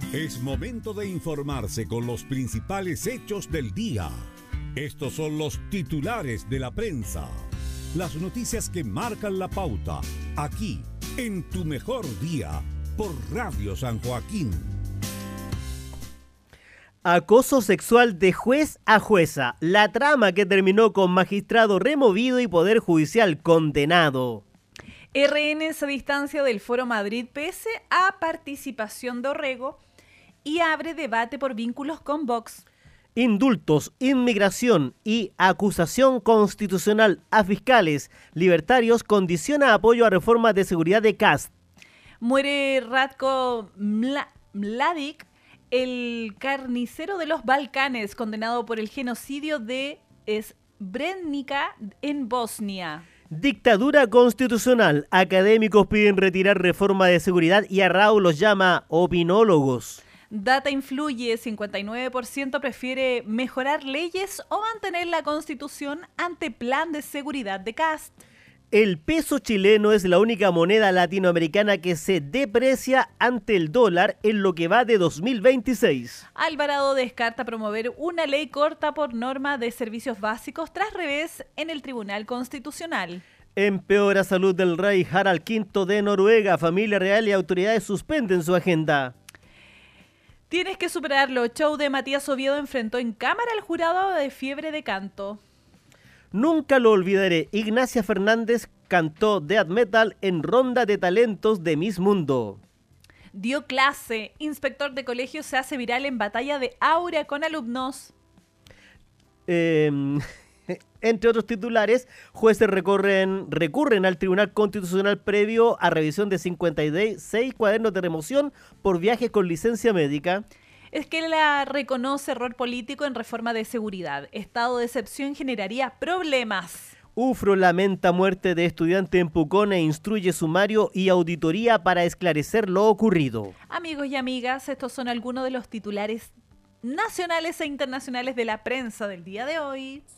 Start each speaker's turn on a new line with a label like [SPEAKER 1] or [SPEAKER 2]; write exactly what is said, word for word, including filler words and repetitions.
[SPEAKER 1] Es momento de informarse con los principales hechos del día. Estos son los titulares de la prensa. Las noticias que marcan la pauta, aquí, en Tu Mejor Día, por Radio San Joaquín.
[SPEAKER 2] Acoso sexual de juez a jueza. La trama que terminó con magistrado removido y poder judicial condenado.
[SPEAKER 3] R N se distancia del Foro Madrid pese a participación de Orrego y abre debate por vínculos con Vox.
[SPEAKER 2] Indultos, inmigración y acusación constitucional a fiscales libertarios condiciona apoyo a reformas de seguridad de Kast.
[SPEAKER 3] Muere Ratko Mla- Mladic, el carnicero de los Balcanes, condenado por el genocidio de Srebrenica en Bosnia.
[SPEAKER 2] Dictadura constitucional. Académicos piden retirar reforma de seguridad y a Raúl los llama opinólogos.
[SPEAKER 3] Data influye, cincuenta y nueve por ciento prefiere mejorar leyes o mantener la Constitución ante plan de seguridad de Kast.
[SPEAKER 2] El peso chileno es la única moneda latinoamericana que se deprecia ante el dólar en lo que va de dos mil veintiséis.
[SPEAKER 3] Alvarado descarta promover una ley corta por norma de servicios básicos tras revés en el Tribunal Constitucional.
[SPEAKER 2] Empeora salud del rey Harald quinto de Noruega. Familia real y autoridades suspenden su agenda.
[SPEAKER 3] Tienes que superarlo. Show de Matías Oviedo enfrentó en cámara al jurado de Fiebre de Canto.
[SPEAKER 2] Nunca lo olvidaré. Ignacia Fernández cantó death metal en ronda de talentos de Miss Mundo.
[SPEAKER 3] Dio clase. Inspector de colegio se hace viral en batalla de Aura con alumnos.
[SPEAKER 2] Eh, entre otros titulares, jueces recorren, recurren al Tribunal Constitucional previo a revisión de cincuenta y seis cuadernos de remoción por viajes con licencia médica.
[SPEAKER 3] Es que la reconoce error político en reforma de seguridad. Estado de excepción generaría problemas.
[SPEAKER 2] UFRO lamenta muerte de estudiante en Pucón e instruye sumario y auditoría para esclarecer lo ocurrido.
[SPEAKER 3] Amigos y amigas, estos son algunos de los titulares nacionales e internacionales de la prensa del día de hoy.